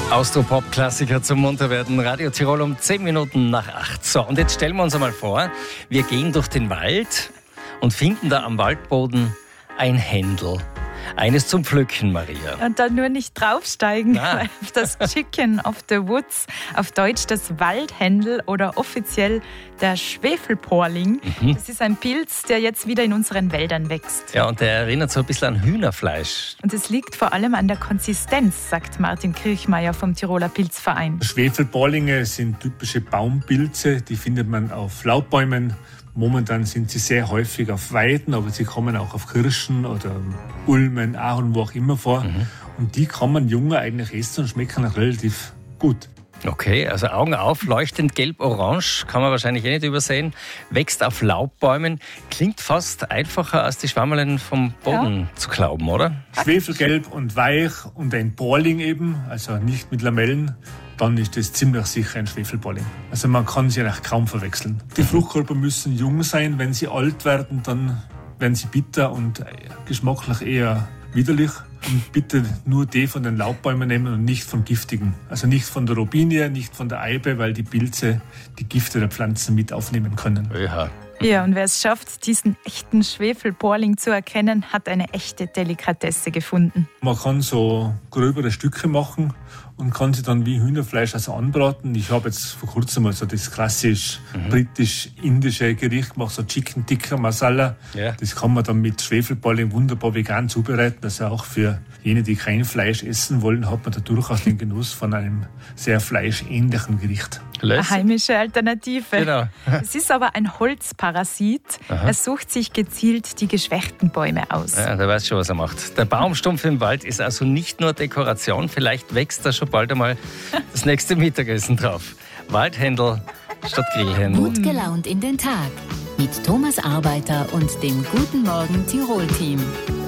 Austropop-Klassiker zum Munterwerden. Radio Tirol um 10 Minuten nach 8. So, und jetzt stellen wir uns einmal vor, wir gehen durch den Wald und finden da am Waldboden ein Händel. Eines zum Pflücken, Maria. Und dann nur nicht draufsteigen, weil das Chicken of the Woods, auf Deutsch das Waldhändel oder offiziell der Schwefelporling. Das ist ein Pilz, der jetzt wieder in unseren Wäldern wächst. Ja, und der erinnert so ein bisschen an Hühnerfleisch. Und es liegt vor allem an der Konsistenz, sagt Martin Kirchmeier vom Tiroler Pilzverein. Schwefelporlinge sind typische Baumpilze, die findet man auf Laubbäumen. Momentan sind sie sehr häufig auf Weiden, aber sie kommen auch auf Kirschen oder Ulmen, Ahorn, wo auch immer vor. Und die kann man junge eigentlich essen und schmecken auch relativ gut. Okay, also Augen auf, leuchtend gelb-orange, kann man wahrscheinlich nicht übersehen. Wächst auf Laubbäumen, klingt fast einfacher als die Schwammerln vom Boden zu glauben, oder? Schwefelgelb und weich und ein Porling eben, also nicht mit Lamellen. Dann ist das ziemlich sicher ein Schwefelporling. Also man kann sie eigentlich kaum verwechseln. Die Fruchtkörper müssen jung sein. Wenn sie alt werden, dann werden sie bitter und geschmacklich eher widerlich. Und bitte nur die von den Laubbäumen nehmen und nicht von giftigen. Also nicht von der Robinie, nicht von der Eibe, weil die Pilze die Gifte der Pflanzen mit aufnehmen können. Ja. Ja, und wer es schafft, diesen echten Schwefelporling zu erkennen, hat eine echte Delikatesse gefunden. Man kann so gröbere Stücke machen und kann sie dann wie Hühnerfleisch also anbraten. Ich habe jetzt vor kurzem mal so das klassisch britisch-indische Gericht gemacht, so Chicken Tikka Masala. Ja. Das kann man dann mit Schwefelporling wunderbar vegan zubereiten. Also auch für jene, die kein Fleisch essen wollen, hat man da durchaus den Genuss von einem sehr fleischähnlichen Gericht. Eine heimische Alternative. Genau. Es ist aber ein Holzparasit. Er sucht sich gezielt die geschwächten Bäume aus. Ja, der weiß schon, was er macht. Der Baumstumpf im Wald ist also nicht nur Dekoration, vielleicht wächst da schon bald einmal das nächste Mittagessen drauf. Waldhändel statt Grillhändel. Gut gelaunt in den Tag mit Thomas Arbeiter und dem Guten Morgen Tirol-Team.